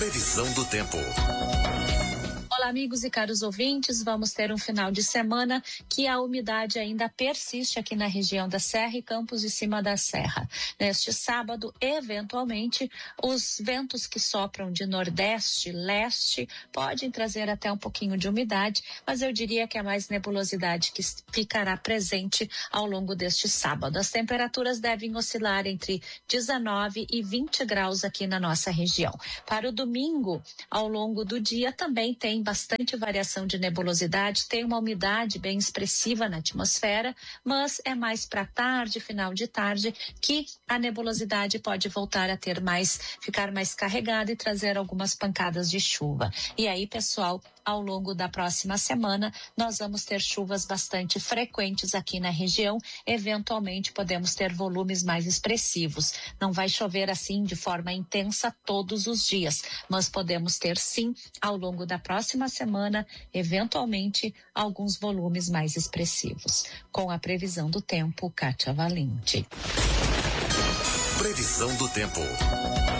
Previsão do tempo. Olá, amigos e caros ouvintes, vamos ter um final de semana que a umidade ainda persiste aqui na região da Serra e Campos de Cima da Serra. Neste sábado, eventualmente, os ventos que sopram de nordeste, leste, podem trazer até um pouquinho de umidade, mas eu diria que é mais nebulosidade que ficará presente ao longo deste sábado. As temperaturas devem oscilar entre 19 e 20 graus aqui na nossa região. Para o domingo, ao longo do dia, também tem bastante variação de nebulosidade, tem uma umidade bem expressiva na atmosfera, mas é mais para tarde, final de tarde, que a nebulosidade pode voltar a ficar mais carregada e trazer algumas pancadas de chuva. E aí, pessoal, ao longo da próxima semana, nós vamos ter chuvas bastante frequentes aqui na região, eventualmente podemos ter volumes mais expressivos. Não vai chover assim de forma intensa todos os dias, mas podemos ter sim, ao longo da próxima semana, eventualmente, alguns volumes mais expressivos. Com a previsão do tempo, Kátia Valente. Previsão do tempo.